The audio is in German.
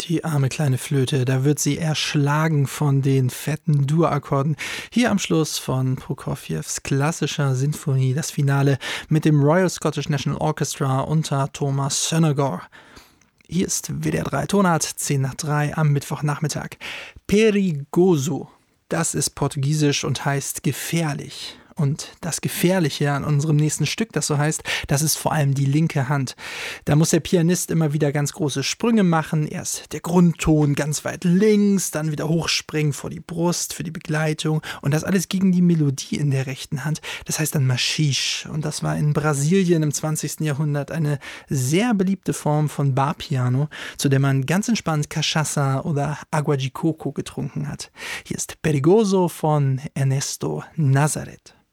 Die arme kleine Flöte, da wird sie erschlagen von den fetten Dur-Akkorden. Hier am Schluss von Prokofjews klassischer Sinfonie, das Finale mit dem Royal Scottish National Orchestra unter Thomas Sonogor. Hier ist WDR 3 Tonart, 10 nach 3 am Mittwochnachmittag. Perigoso, das ist Portugiesisch und heißt gefährlich. Und das Gefährliche an unserem nächsten Stück, das so heißt, das ist vor allem die linke Hand. Da muss der Pianist immer wieder ganz große Sprünge machen. Erst der Grundton ganz weit links, dann wieder hochspringen vor die Brust für die Begleitung. Und das alles gegen die Melodie in der rechten Hand. Das heißt dann Machixe. Und das war in Brasilien im 20. Jahrhundert eine sehr beliebte Form von Barpiano, zu der man ganz entspannt Cachaça oder Água de Coco getrunken hat. Hier ist Perigoso von Ernesto Nazareth.